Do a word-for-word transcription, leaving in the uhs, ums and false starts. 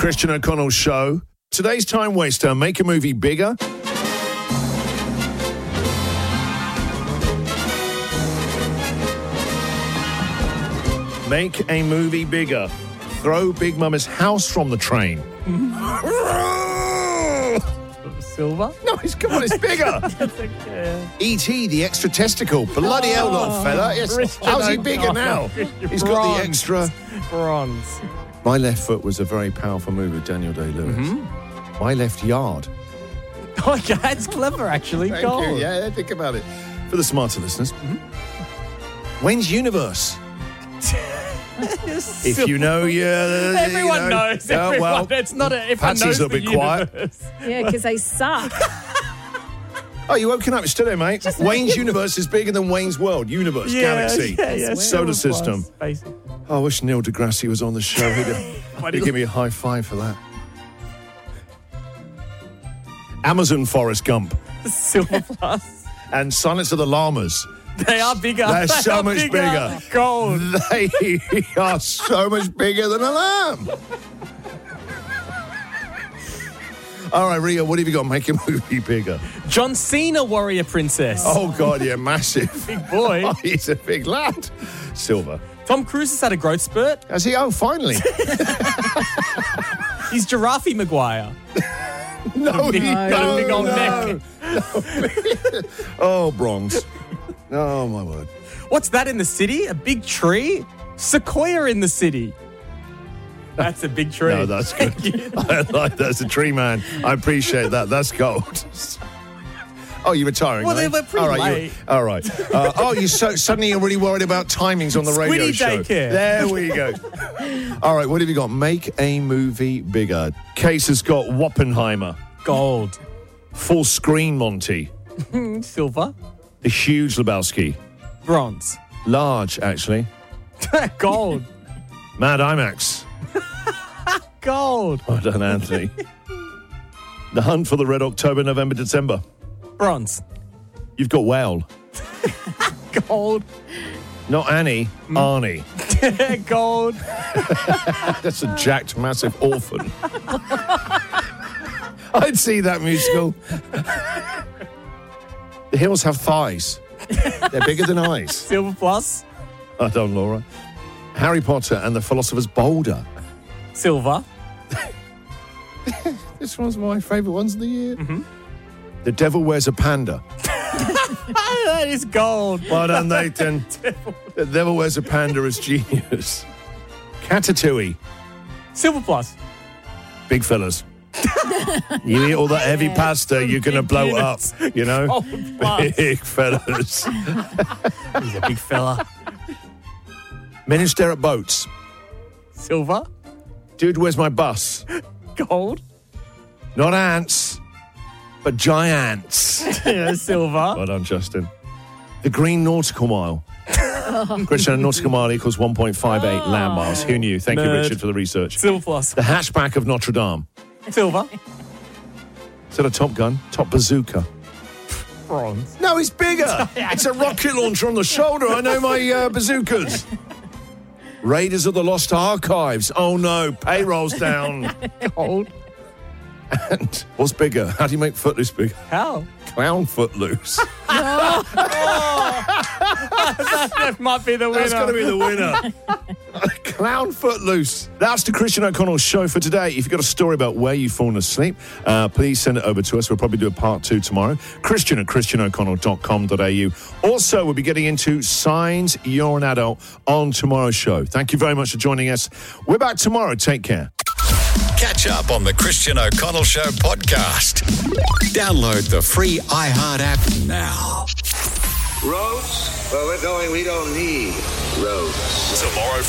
Christian O'Connell Show. Today's time waster, make a movie bigger. Make a movie bigger. Throw Big Mama's house from the train. Silver? No, it's, come on, it's bigger. Okay. E T, the extra testicle. Bloody hell, little fella. Yes. Christian How's he bigger O'Connell. now? He's got the Bronze. extra. Bronze. My left foot was a very powerful move with Daniel Day-Lewis. Mm-hmm. My left yard. Oh, yeah, that's clever, actually. Thank Gold. you. Yeah, think about it. For the smarter listeners. Mm-hmm. Wayne's Universe. If you know, yeah. Everyone you know. knows. Yeah, Everyone. well, It's not a. If Patsy's I a knows bit the quiet. universe. Yeah, because they suck. Oh, you woken up. It's still there, mate. Wayne's Universe is bigger than Wayne's World. Universe, Yeah, galaxy, yeah, yeah. solar Silver system. plus, basically. Oh, I wish Neil deGrasse was on the show. He'd, Why'd he'd he- give me a high five for that. Amazon Forrest Gump Silver plus. and Silence of the Llamas. They are bigger. They're They so are much bigger. Gold. They are so much bigger than a lamb. All right, Rio, what have you got? Make a movie bigger. John Cena, Warrior Princess. Oh, God, yeah, massive. Big boy. Oh, he's a big lad. Silver. Tom Cruise has had a growth spurt. Has he? Oh, finally. He's Giraffe Maguire. No, Big, he- got a big old no, neck. Oh, bronze. Oh, my word. What's that in the city? A big tree? Sequoia in the city. That's a big tree. No, that's good. I like that's a tree man. I appreciate that. That's gold. Oh, you're retiring. Well, eh? they were pretty all right, late. you- All right. Uh, oh, you so suddenly you're really worried about timings on the radio Squiddy show. daycare. There we go. All right, what have you got? Make a movie bigger. Case has got Woppenheimer. Gold. Full screen Monty. Silver. The huge Lebowski. Bronze. Large, actually. Gold. Mad IMAX. Gold. Well done, Anthony. The Hunt for the Red October, November, December. Bronze. You've got Whale. Gold. Not Annie, Arnie. Gold. That's a jacked, massive orphan. I'd see that musical. The hills have thighs. They're bigger than eyes. Silver plus. I don't, Laura. Harry Potter and the Philosopher's Boulder. Silver. This one's my favourite ones of the year. Mm-hmm. The Devil Wears a Panda. That is gold. Well done, Nathan. The Devil Wears a Panda is genius. Catatouille. Silver plus. Big fellas. You eat all that heavy pasta, you're going to Big blow units. up, you know? Gold plus. Big fellas. He's a big fella. Men who stare at boats. Silver. Dude, where's my bus? Gold. Not ants, but giants. Yeah, silver. Well done, Justin. The Green Nautical Mile. Christian, a nautical mile equals one point five eight land miles. Who knew? Thank you, Nerd. Richard, for the research. Silver plus. The hatchback of Notre Dame. Silver. Is that a Top Gun? Top Bazooka. Bronze. No, it's bigger. It's a rocket launcher on the shoulder. I know my uh, bazookas. Raiders of the Lost Archives. Oh, no. Payroll's down. Gold. And what's bigger? How do you make Footloose bigger? How? Clown Footloose. That might be the winner. That's got to be the winner. Clown Footloose. That's the Christian O'Connell Show for today. If you've got a story about where you've fallen asleep, uh, please send it over to us. We'll probably do a part two tomorrow. Christian at christian o'connell dot com dot a u. Also, we'll be getting into Signs You're an Adult on tomorrow's show. Thank you very much for joining us. We're back tomorrow. Take care. Catch up on the Christian O'Connell Show podcast. Download the free iHeart app now. Roads? Well, we're going, we don't need roads. Tomorrow